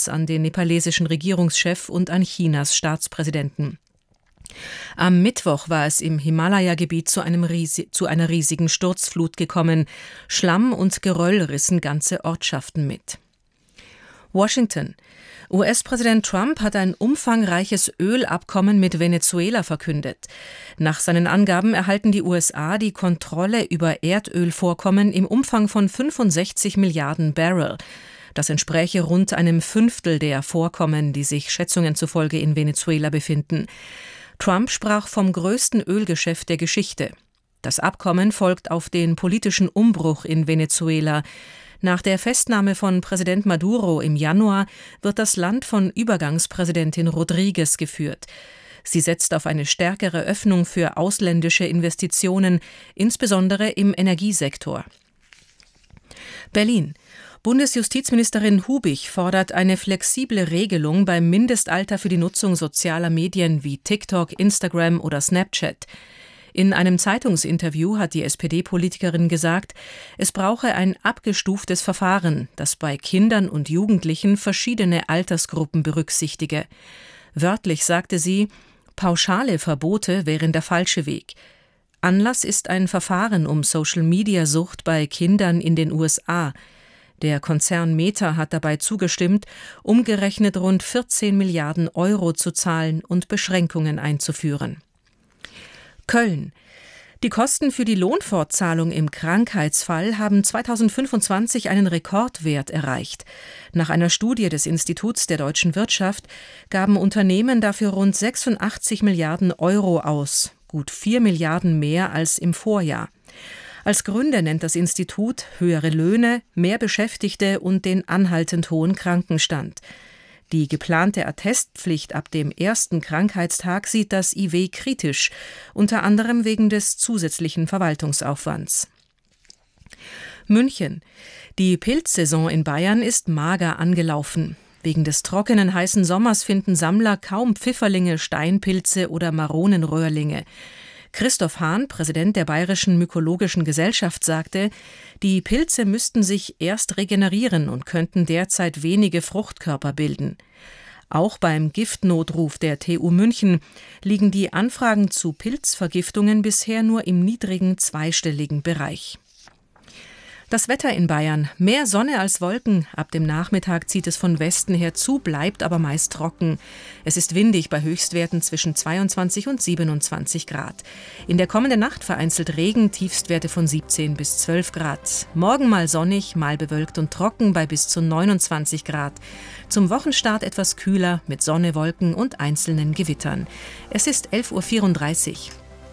Beileids an den nepalesischen Regierungschef und an Chinas Staatspräsidenten. Am Mittwoch war es im Himalaya-Gebiet zu einer riesigen Sturzflut gekommen. Schlamm und Geröll rissen ganze Ortschaften mit. Washington. US-Präsident Trump hat ein umfangreiches Ölabkommen mit Venezuela verkündet. Nach seinen Angaben erhalten die USA die Kontrolle über Erdölvorkommen im Umfang von 65 Milliarden Barrel. Das entspräche rund einem Fünftel der Vorkommen, die sich Schätzungen zufolge in Venezuela befinden. Trump sprach vom größten Ölgeschäft der Geschichte. Das Abkommen folgt auf den politischen Umbruch in Venezuela. Nach der Festnahme von Präsident Maduro im Januar wird das Land von Übergangspräsidentin Rodriguez geführt. Sie setzt auf eine stärkere Öffnung für ausländische Investitionen, insbesondere im Energiesektor. Berlin. Bundesjustizministerin Hubich fordert eine flexible Regelung beim Mindestalter für die Nutzung sozialer Medien wie TikTok, Instagram oder Snapchat. In einem Zeitungsinterview hat die SPD-Politikerin gesagt, es brauche ein abgestuftes Verfahren, das bei Kindern und Jugendlichen verschiedene Altersgruppen berücksichtige. Wörtlich sagte sie, pauschale Verbote wären der falsche Weg. Anlass ist ein Verfahren um Social-Media-Sucht bei Kindern in den USA. Der Konzern Meta hat dabei zugestimmt, umgerechnet rund 14 Milliarden Euro zu zahlen und Beschränkungen einzuführen. Köln. Die Kosten für die Lohnfortzahlung im Krankheitsfall haben 2025 einen Rekordwert erreicht. Nach einer Studie des Instituts der deutschen Wirtschaft gaben Unternehmen dafür rund 86 Milliarden Euro aus, gut 4 Milliarden mehr als im Vorjahr. Als Gründe nennt das Institut höhere Löhne, mehr Beschäftigte und den anhaltend hohen Krankenstand. Die geplante Attestpflicht ab dem ersten Krankheitstag sieht das IW kritisch, unter anderem wegen des zusätzlichen Verwaltungsaufwands. München. Die Pilzsaison in Bayern ist mager angelaufen. Wegen des trockenen, heißen Sommers finden Sammler kaum Pfifferlinge, Steinpilze oder Maronenröhrlinge. Christoph Hahn, Präsident der Bayerischen Mykologischen Gesellschaft, sagte, die Pilze müssten sich erst regenerieren und könnten derzeit wenige Fruchtkörper bilden. Auch beim Giftnotruf der TU München liegen die Anfragen zu Pilzvergiftungen bisher nur im niedrigen zweistelligen Bereich. Das Wetter in Bayern. Mehr Sonne als Wolken. Ab dem Nachmittag zieht es von Westen her zu, bleibt aber meist trocken. Es ist windig bei Höchstwerten zwischen 22 und 27 Grad. In der kommenden Nacht vereinzelt Regen, Tiefstwerte von 17 bis 12 Grad. Morgen mal sonnig, mal bewölkt und trocken bei bis zu 29 Grad. Zum Wochenstart etwas kühler mit Sonne, Wolken und einzelnen Gewittern. Es ist 11.34 Uhr.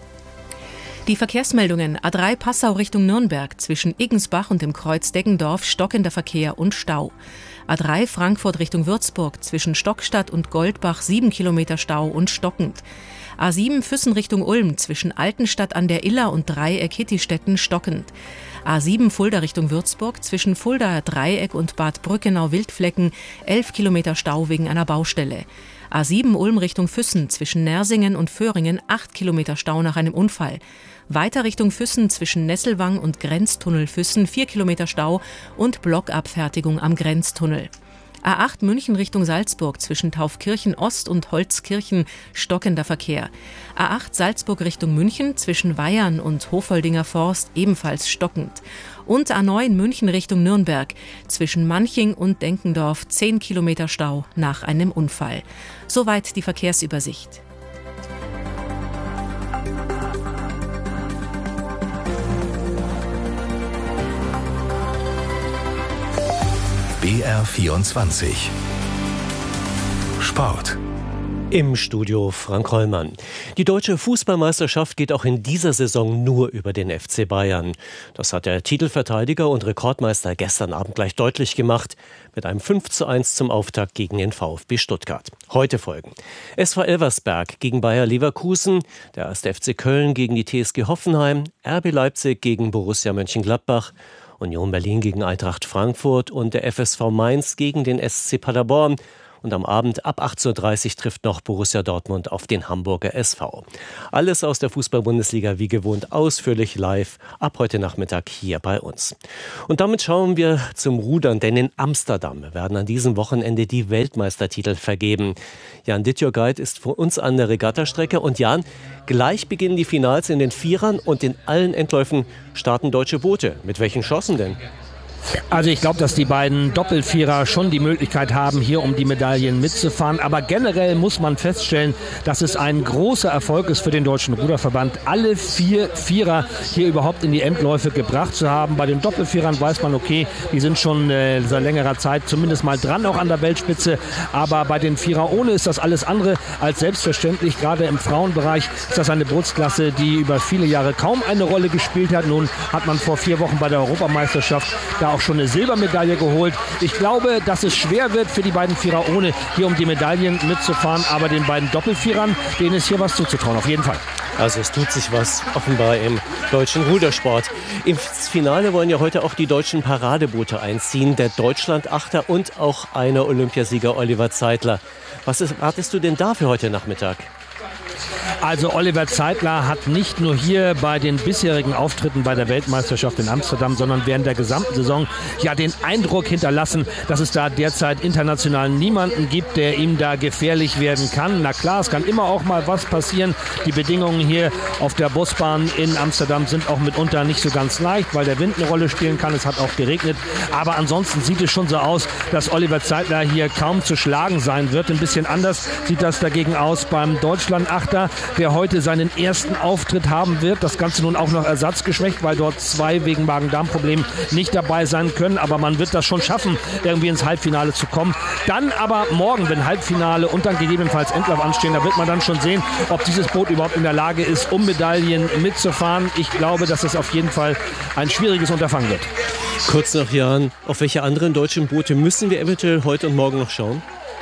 Die Verkehrsmeldungen: A3 Passau Richtung Nürnberg, zwischen Iggensbach und dem Kreuz Deggendorf stockender Verkehr und Stau. A3 Frankfurt Richtung Würzburg, zwischen Stockstadt und Goldbach 7 Kilometer Stau und stockend. A7 Füssen Richtung Ulm, zwischen Altenstadt an der Iller und Dreieck Hittistetten stockend. A7 Fulda Richtung Würzburg, zwischen Fuldaer Dreieck und Bad Brückenau-Wildflecken 11 Kilometer Stau wegen einer Baustelle. A7 Ulm Richtung Füssen, zwischen Nersingen und Föhringen 8 Kilometer Stau nach einem Unfall. Weiter Richtung Füssen, zwischen Nesselwang und Grenztunnel Füssen 4 Kilometer Stau und Blockabfertigung am Grenztunnel. A8 München Richtung Salzburg, zwischen Taufkirchen Ost und Holzkirchen stockender Verkehr. A8 Salzburg Richtung München, zwischen Weyern und Hofoldinger Forst ebenfalls stockend. Und A9 München Richtung Nürnberg, zwischen Manching und Denkendorf 10 Kilometer Stau nach einem Unfall. Soweit die Verkehrsübersicht. BR24 Sport. Im Studio Frank Hollmann. Die deutsche Fußballmeisterschaft geht auch in dieser Saison nur über den FC Bayern. Das hat der Titelverteidiger und Rekordmeister gestern Abend gleich deutlich gemacht, mit einem 5:1 zum Auftakt gegen den VfB Stuttgart. Heute folgen SV Elversberg gegen Bayer Leverkusen, der 1. FC Köln gegen die TSG Hoffenheim, RB Leipzig gegen Borussia Mönchengladbach, Union Berlin gegen Eintracht Frankfurt und der FSV Mainz gegen den SC Paderborn. Und am Abend ab 18:30 Uhr trifft noch Borussia Dortmund auf den Hamburger SV. Alles aus der Fußball-Bundesliga wie gewohnt ausführlich live ab heute Nachmittag hier bei uns. Und damit schauen wir zum Rudern, denn in Amsterdam werden an diesem Wochenende die Weltmeistertitel vergeben. Jan Dittjörgeit ist für uns an der Regattastrecke. Und Jan, gleich beginnen die Finals in den Vierern und in allen Endläufen starten deutsche Boote. Mit welchen Chancen denn? Also ich glaube, dass die beiden Doppelvierer schon die Möglichkeit haben, hier um die Medaillen mitzufahren. Aber generell muss man feststellen, dass es ein großer Erfolg ist für den Deutschen Ruderverband, alle 4 Vierer hier überhaupt in die Endläufe gebracht zu haben. Bei den Doppelvierern weiß man, okay, die sind schon seit längerer Zeit zumindest mal dran, auch an der Weltspitze. Aber bei den Vierer ohne ist das alles andere als selbstverständlich. Gerade im Frauenbereich ist das eine Bootsklasse, die über viele Jahre kaum eine Rolle gespielt hat. Nun hat man vor 4 Wochen bei der Europameisterschaft da auch schon eine Silbermedaille geholt. Ich glaube, dass es schwer wird für die beiden Vierer ohne hier um die Medaillen mitzufahren, aber den beiden Doppelvierern, denen ist hier was zuzutrauen, auf jeden Fall. Also es tut sich was offenbar im deutschen Rudersport. Im Finale wollen ja heute auch die deutschen Paradeboote einziehen, der Deutschland-Achter und auch einer Olympiasieger Oliver Zeitler. Was erwartest du denn da für heute Nachmittag? Also Oliver Zeitler hat nicht nur hier bei den bisherigen Auftritten bei der Weltmeisterschaft in Amsterdam, sondern während der gesamten Saison ja den Eindruck hinterlassen, dass es da derzeit international niemanden gibt, der ihm da gefährlich werden kann. Na klar, es kann immer auch mal was passieren. Die Bedingungen hier auf der Busbahn in Amsterdam sind auch mitunter nicht so ganz leicht, weil der Wind eine Rolle spielen kann. Es hat auch geregnet. Aber ansonsten sieht es schon so aus, dass Oliver Zeitler hier kaum zu schlagen sein wird. Ein bisschen anders sieht das dagegen aus beim Deutschland-Achter, der heute seinen ersten Auftritt haben wird. Das Ganze nun auch noch ersatzgeschwächt, weil dort 2 wegen Magen-Darm-Problemen nicht dabei sein können. Aber man wird das schon schaffen, irgendwie ins Halbfinale zu kommen. Dann aber morgen, wenn Halbfinale und dann gegebenenfalls Endlauf anstehen, da wird man dann schon sehen, ob dieses Boot überhaupt in der Lage ist, um Medaillen mitzufahren. Ich glaube, dass es auf jeden Fall ein schwieriges Unterfangen wird. Kurz noch, Jan, auf welche anderen deutschen Boote müssen wir eventuell heute und morgen noch schauen?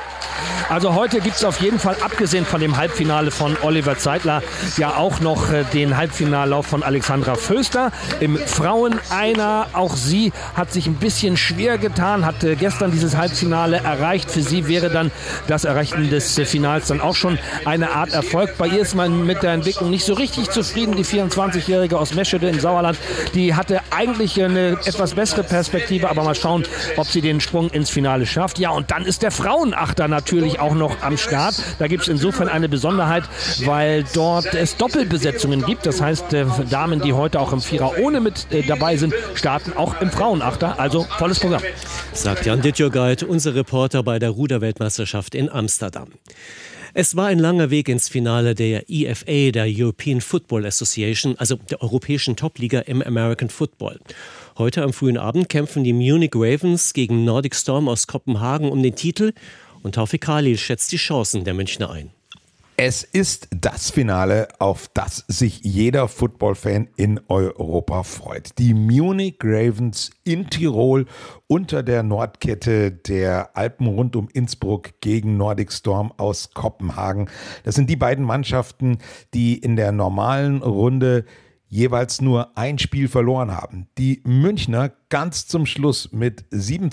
Also heute gibt es auf jeden Fall, abgesehen von dem Halbfinale von Oliver Zeitler, ja auch noch den Halbfinallauf von Alexandra Föster. Im Frauen-Einer, auch sie hat sich ein bisschen schwer getan, hat gestern dieses Halbfinale erreicht. Für sie wäre dann das Erreichen des Finals dann auch schon eine Art Erfolg. Bei ihr ist man mit der Entwicklung nicht so richtig zufrieden. Die 24-Jährige aus Meschede im Sauerland, die hatte eigentlich eine etwas bessere Perspektive, aber mal schauen, ob sie den Sprung ins Finale schafft. Ja, und dann ist der Frauenachter natürlich auch noch am Start. Da gibt es insofern eine Besonderheit, weil dort es Doppelbesetzungen gibt. Das heißt, Damen, die heute auch im Vierer ohne mit dabei sind, starten auch im Frauenachter. Also volles Programm. Sagt Jan Dittjörgeit, unser Reporter bei der Ruderweltmeisterschaft in Amsterdam. Es war ein langer Weg ins Finale der EFA, der European Football Association, also der europäischen Topliga im American Football. Heute am frühen Abend kämpfen die Munich Ravens gegen Nordic Storm aus Kopenhagen um den Titel. Und Taufik Khalil schätzt die Chancen der Münchner ein. Es ist das Finale, auf das sich jeder Football-Fan in Europa freut. Die Munich Ravens in Tirol unter der Nordkette der Alpen rund um Innsbruck gegen Nordic Storm aus Kopenhagen. Das sind die beiden Mannschaften, die in der normalen Runde jeweils nur ein Spiel verloren haben. Die Münchner ganz zum Schluss mit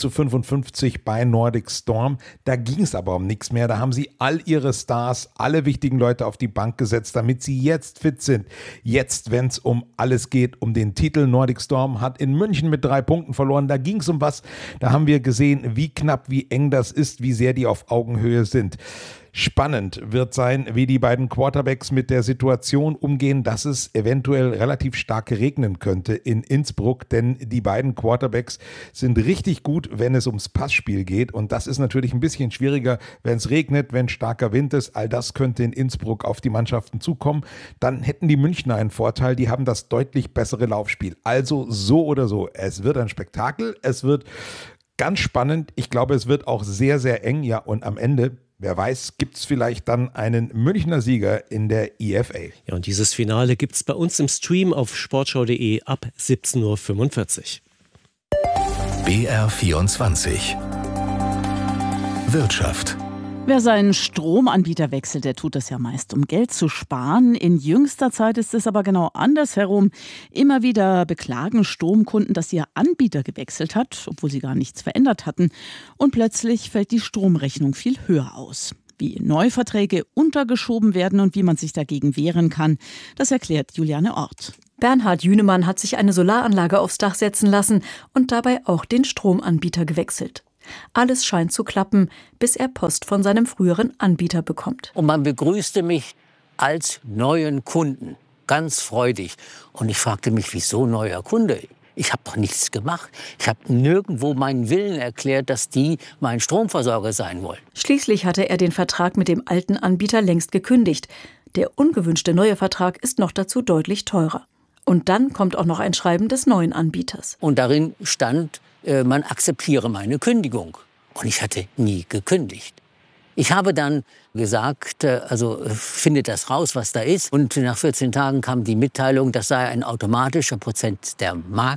7:55 bei Nordic Storm. Da ging es aber um nichts mehr. Da haben sie all ihre Stars, alle wichtigen Leute auf die Bank gesetzt, damit sie jetzt fit sind. Jetzt, wenn es um alles geht, um den Titel. Nordic Storm hat in München mit 3 Punkten verloren. Da ging es um was. Da haben wir gesehen, wie knapp, wie eng das ist, wie sehr die auf Augenhöhe sind. Spannend wird sein, wie die beiden Quarterbacks mit der Situation umgehen, dass es eventuell relativ stark regnen könnte in Innsbruck, denn die beiden Quarterbacks sind richtig gut, wenn es ums Passspiel geht, und das ist natürlich ein bisschen schwieriger, wenn es regnet, wenn starker Wind ist. All das könnte in Innsbruck auf die Mannschaften zukommen. Dann hätten die Münchner einen Vorteil, die haben das deutlich bessere Laufspiel. Also so oder so, es wird ein Spektakel, es wird ganz spannend. Ich glaube, es wird auch sehr, sehr eng. Ja, und am Ende, wer weiß, gibt es vielleicht dann einen Münchner Sieger in der EFA. Ja, und dieses Finale gibt es bei uns im Stream auf sportschau.de ab 17:45 Uhr. BR24 Wirtschaft. Wer seinen Stromanbieter wechselt, der tut das ja meist, um Geld zu sparen. In jüngster Zeit ist es aber genau andersherum. Immer wieder beklagen Stromkunden, dass ihr Anbieter gewechselt hat, obwohl sie gar nichts verändert hatten. Und plötzlich fällt die Stromrechnung viel höher aus. Wie Neuverträge untergeschoben werden und wie man sich dagegen wehren kann, das erklärt Juliane Orth. Bernhard Jünemann hat sich eine Solaranlage aufs Dach setzen lassen und dabei auch den Stromanbieter gewechselt. Alles scheint zu klappen, bis er Post von seinem früheren Anbieter bekommt. Und man begrüßte mich als neuen Kunden, ganz freudig. Und ich fragte mich, wieso neuer Kunde? Ich habe doch nichts gemacht. Ich habe nirgendwo meinen Willen erklärt, dass die mein Stromversorger sein wollen. Schließlich hatte er den Vertrag mit dem alten Anbieter längst gekündigt. Der ungewünschte neue Vertrag ist noch dazu deutlich teurer. Und dann kommt auch noch ein Schreiben des neuen Anbieters. Und darin stand, man akzeptiere meine Kündigung. Und ich hatte nie gekündigt. Ich habe dann gesagt, findet das raus, was da ist. Und nach 14 Tagen kam die Mitteilung, das sei ein automatischer Prozess der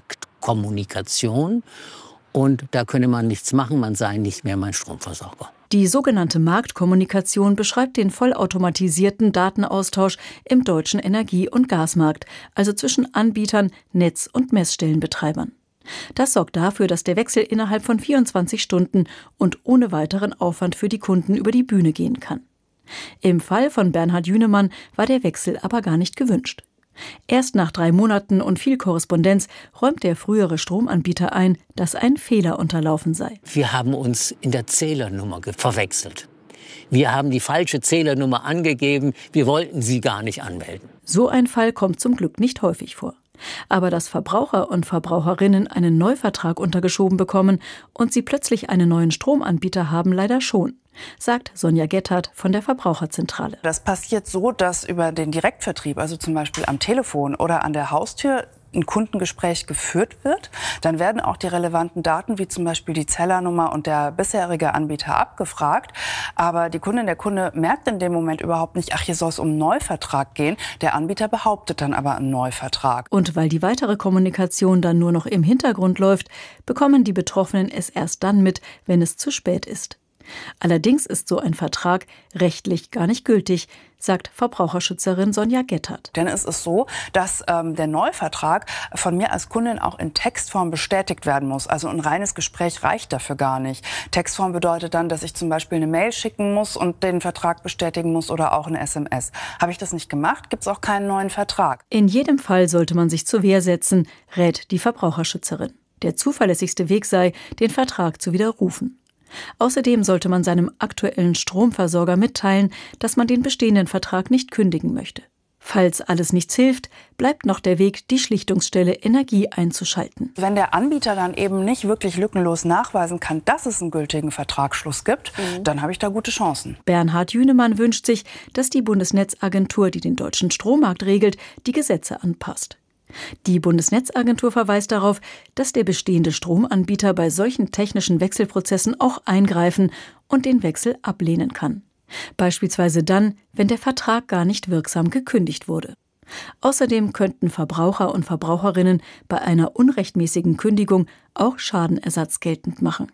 Marktkommunikation. Und da könne man nichts machen, man sei nicht mehr mein Stromversorger. Die sogenannte Marktkommunikation beschreibt den vollautomatisierten Datenaustausch im deutschen Energie- und Gasmarkt, also zwischen Anbietern, Netz- und Messstellenbetreibern. Das sorgt dafür, dass der Wechsel innerhalb von 24 Stunden und ohne weiteren Aufwand für die Kunden über die Bühne gehen kann. Im Fall von Bernhard Jünemann war der Wechsel aber gar nicht gewünscht. Erst nach 3 Monaten und viel Korrespondenz räumt der frühere Stromanbieter ein, dass ein Fehler unterlaufen sei. Wir haben uns in der Zählernummer verwechselt. Wir haben die falsche Zählernummer angegeben, wir wollten sie gar nicht anmelden. So ein Fall kommt zum Glück nicht häufig vor. Aber dass Verbraucher und Verbraucherinnen einen Neuvertrag untergeschoben bekommen und sie plötzlich einen neuen Stromanbieter haben, leider schon, sagt Sonja Gettert von der Verbraucherzentrale. Das passiert so, dass über den Direktvertrieb, also zum Beispiel am Telefon oder an der Haustür, ein Kundengespräch geführt wird. Dann werden auch die relevanten Daten, wie zum Beispiel die Zählernummer und der bisherige Anbieter, abgefragt. Aber die Kundin, der Kunde merkt in dem Moment überhaupt nicht, ach, hier soll es um einen Neuvertrag gehen. Der Anbieter behauptet dann aber einen Neuvertrag. Und weil die weitere Kommunikation dann nur noch im Hintergrund läuft, bekommen die Betroffenen es erst dann mit, wenn es zu spät ist. Allerdings ist so ein Vertrag rechtlich gar nicht gültig, sagt Verbraucherschützerin Sonja Gettert. Denn es ist so, dass der Neuvertrag von mir als Kundin auch in Textform bestätigt werden muss. Also ein reines Gespräch reicht dafür gar nicht. Textform bedeutet dann, dass ich zum Beispiel eine Mail schicken muss und den Vertrag bestätigen muss oder auch eine SMS. Habe ich das nicht gemacht, gibt es auch keinen neuen Vertrag. In jedem Fall sollte man sich zur Wehr setzen, rät die Verbraucherschützerin. Der zuverlässigste Weg sei, den Vertrag zu widerrufen. Außerdem sollte man seinem aktuellen Stromversorger mitteilen, dass man den bestehenden Vertrag nicht kündigen möchte. Falls alles nichts hilft, bleibt noch der Weg, die Schlichtungsstelle Energie einzuschalten. Wenn der Anbieter dann eben nicht wirklich lückenlos nachweisen kann, dass es einen gültigen Vertragsschluss gibt, dann habe ich da gute Chancen. Bernhard Jünemann wünscht sich, dass die Bundesnetzagentur, die den deutschen Strommarkt regelt, die Gesetze anpasst. Die Bundesnetzagentur verweist darauf, dass der bestehende Stromanbieter bei solchen technischen Wechselprozessen auch eingreifen und den Wechsel ablehnen kann. Beispielsweise dann, wenn der Vertrag gar nicht wirksam gekündigt wurde. Außerdem könnten Verbraucher und Verbraucherinnen bei einer unrechtmäßigen Kündigung auch Schadenersatz geltend machen.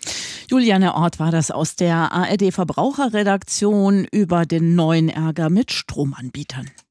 Juliane Orth war das aus der ARD Verbraucherredaktion über den neuen Ärger mit Stromanbietern.